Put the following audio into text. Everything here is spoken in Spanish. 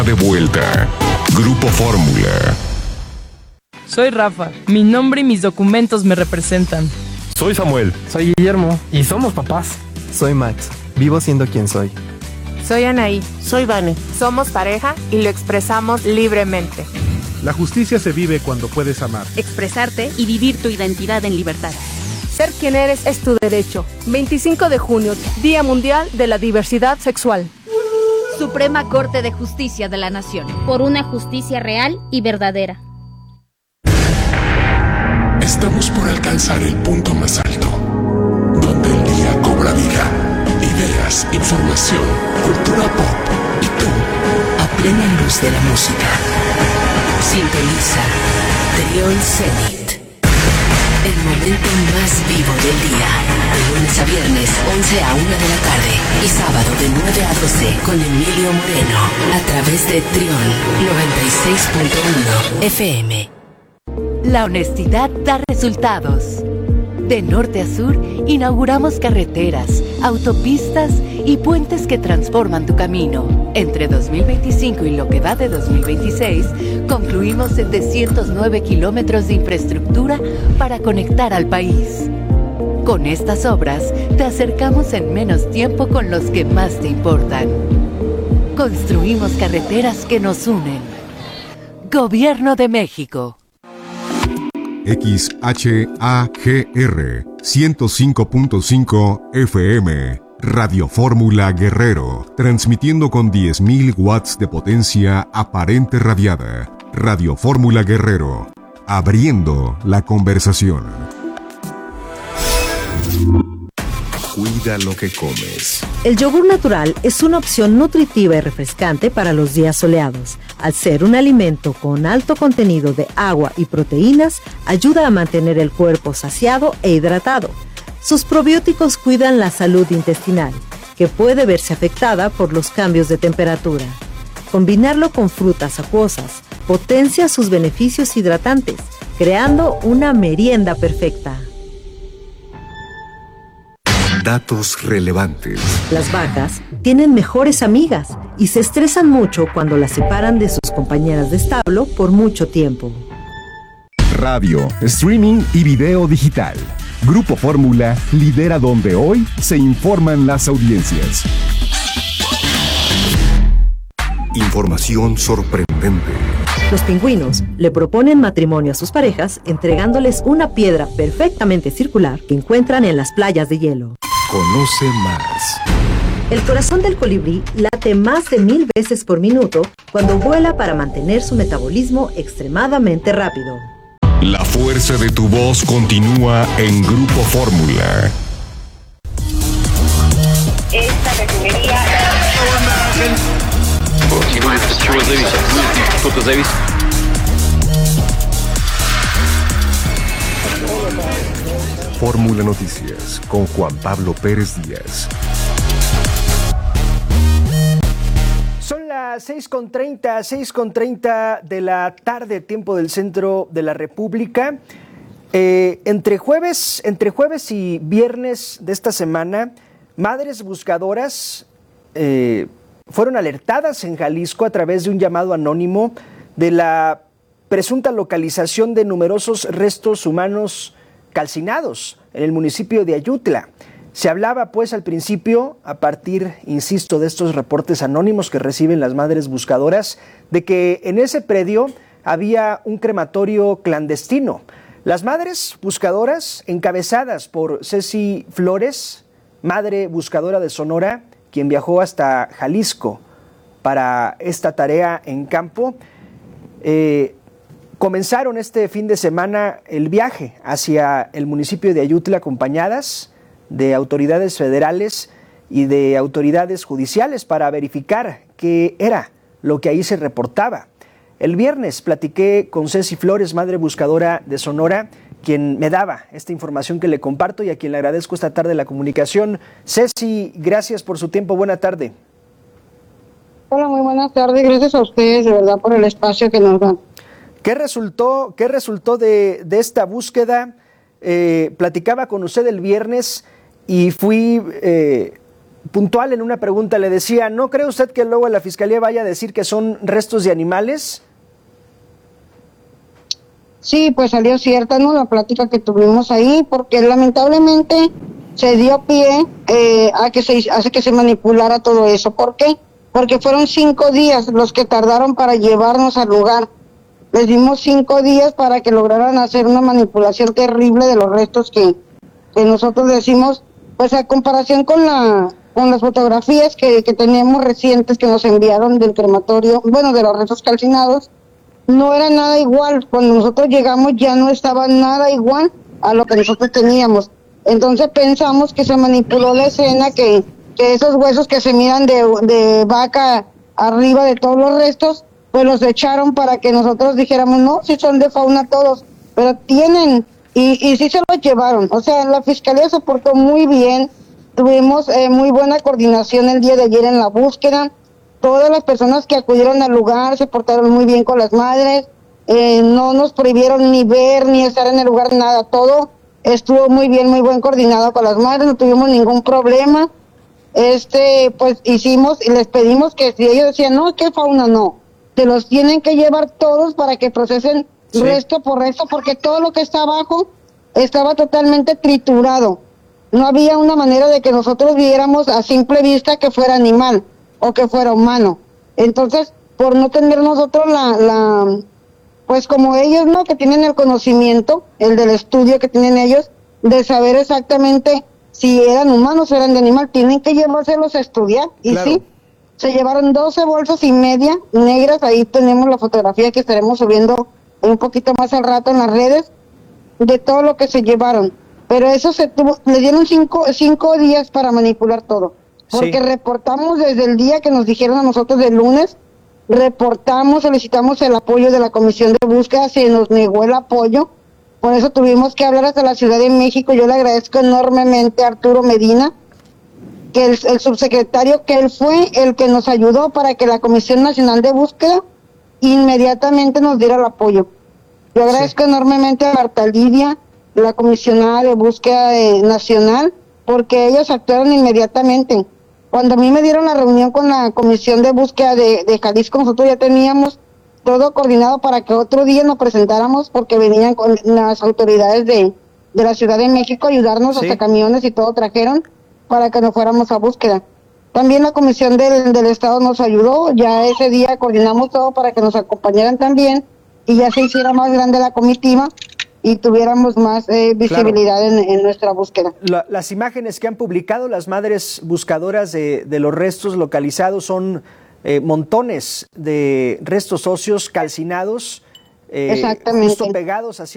De vuelta. Grupo Fórmula. Soy Rafa. Mi nombre y mis documentos me representan. Soy Samuel. Soy Guillermo. Y somos papás. Soy Max. Vivo siendo quien soy. Soy Anaí. Soy Vane. Somos pareja y lo expresamos libremente. La justicia se vive cuando puedes amar, expresarte y vivir tu identidad en libertad. Ser quien eres es tu derecho. 25 de junio, Día Mundial de la Diversidad Sexual. Suprema Corte de Justicia de la Nación. Por una justicia real y verdadera. Estamos por alcanzar el punto más alto, donde el día cobra vida. Ideas, información, cultura pop y tú, a plena luz de la música. Sintoniza Trión Zenit. El momento más vivo del día. De lunes a viernes, 11 a 1 de la tarde. Y sábado de 9 a 12 con Emilio Moreno. A través de Trión 96.1 FM. La honestidad da resultados. De norte a sur, inauguramos carreteras, autopistas y puentes que transforman tu camino. Entre 2025 y lo que va de 2026, concluimos 709 kilómetros de infraestructura para conectar al país. Con estas obras, te acercamos en menos tiempo con los que más te importan. Construimos carreteras que nos unen. Gobierno de México. XHAGR 105.5 FM, Radio Fórmula Guerrero, transmitiendo con 10.000 watts de potencia aparente radiada. Radio Fórmula Guerrero, abriendo la conversación. Cuida lo que comes. El yogur natural es una opción nutritiva y refrescante para los días soleados. Al ser un alimento con alto contenido de agua y proteínas, ayuda a mantener el cuerpo saciado e hidratado. Sus probióticos cuidan la salud intestinal, que puede verse afectada por los cambios de temperatura. Combinarlo con frutas acuosas potencia sus beneficios hidratantes, creando una merienda perfecta. Datos relevantes. Las vacas tienen mejores amigas y se estresan mucho cuando las separan de sus compañeras de establo por mucho tiempo. Radio, streaming y video digital. Grupo Fórmula lidera donde hoy se informan las audiencias. Información sorprendente. Los pingüinos le proponen matrimonio a sus parejas entregándoles una piedra perfectamente circular que encuentran en las playas de hielo. Conoce más. El corazón del colibrí late más de 1000 veces por minuto cuando vuela para mantener su metabolismo extremadamente rápido. La fuerza de tu voz continúa en Grupo Fórmula. Esta refinería... Fórmula Noticias con Juan Pablo Pérez Díaz. Son las 6:30 de la tarde, tiempo del centro de la República. Entre jueves y viernes de esta semana, madres buscadoras fueron alertadas en Jalisco a través de un llamado anónimo de la presunta localización de numerosos restos humanos calcinados en el municipio de Ayutla. Se hablaba pues al principio, a partir, insisto, de estos reportes anónimos que reciben las madres buscadoras, de que en ese predio había un crematorio clandestino. Las madres buscadoras, encabezadas por Ceci Flores, madre buscadora de Sonora, quien viajó hasta Jalisco para esta tarea en campo, comenzaron este fin de semana el viaje hacia el municipio de Ayutla acompañadas de autoridades federales y de autoridades judiciales para verificar qué era lo que ahí se reportaba. El viernes platiqué con Ceci Flores, madre buscadora de Sonora, quien me daba esta información que le comparto y a quien le agradezco esta tarde la comunicación. Ceci, gracias por su tiempo, buena tarde. Hola, muy buenas tardes, gracias a ustedes de verdad por el espacio que nos dan. ¿Qué resultó de esta búsqueda? Platicaba con usted el viernes y fui puntual en una pregunta le decía, ¿no cree usted que luego la Fiscalía vaya a decir que son restos de animales? Sí, pues salió cierta, ¿no? La plática que tuvimos ahí, porque lamentablemente se dio pie a que se manipulara todo eso. ¿Por qué? Porque fueron 5 días los que tardaron para llevarnos al lugar. Les dimos 5 días para que lograran hacer una manipulación terrible de los restos que nosotros decimos, pues a comparación con las fotografías que tenemos recientes que nos enviaron del crematorio, bueno, de los restos calcinados, no era nada igual. Cuando nosotros llegamos ya no estaba nada igual a lo que nosotros teníamos. Entonces pensamos que se manipuló la escena, que esos huesos que se miran de vaca arriba de todos los restos, pues los echaron para que nosotros dijéramos, no, si son de fauna todos, pero tienen, y sí se los llevaron. O sea, la Fiscalía se portó muy bien, tuvimos muy buena coordinación el día de ayer en la búsqueda. Todas las personas que acudieron al lugar se portaron muy bien con las madres, no nos prohibieron ni ver ni estar en el lugar, nada, todo estuvo muy bien, muy buen coordinado con las madres, no tuvimos ningún problema. Pues hicimos y les pedimos que si ellos decían, no, ¿qué fauna? No, se los tienen que llevar todos para que procesen resto por resto, porque todo lo que está abajo estaba totalmente triturado. No había una manera de que nosotros viéramos a simple vista que fuera animal o que fuera humano. Entonces, por no tener nosotros pues como ellos, ¿no? Que tienen el conocimiento, el del estudio que tienen ellos, de saber exactamente si eran humanos o eran de animal, tienen que llevárselos a estudiar. Y claro, sí, se llevaron 12 bolsas y media negras, ahí tenemos la fotografía que estaremos subiendo un poquito más al rato en las redes, de todo lo que se llevaron. Pero eso le dieron 5 días para manipular todo. Porque reportamos desde el día que nos dijeron a nosotros del lunes, reportamos, solicitamos el apoyo de la Comisión de Búsqueda, se nos negó el apoyo, por eso tuvimos que hablar hasta la Ciudad de México. Yo le agradezco enormemente a Arturo Medina, que el subsecretario, que él fue el que nos ayudó para que la Comisión Nacional de Búsqueda inmediatamente nos diera el apoyo. Yo agradezco enormemente a Marta Lidia, la comisionada de búsqueda nacional, porque ellos actuaron inmediatamente. Cuando a mí me dieron la reunión con la Comisión de Búsqueda de Jalisco, nosotros ya teníamos todo coordinado para que otro día nos presentáramos, porque venían con las autoridades de la Ciudad de México a ayudarnos, hasta camiones y todo trajeron para que nos fuéramos a búsqueda. También la Comisión del Estado nos ayudó, ya ese día coordinamos todo para que nos acompañaran también y ya se hiciera más grande la comitiva y tuviéramos más visibilidad en nuestra búsqueda. Las imágenes que han publicado las madres buscadoras de los restos localizados son montones de restos óseos calcinados, exactamente, justo pegados hacia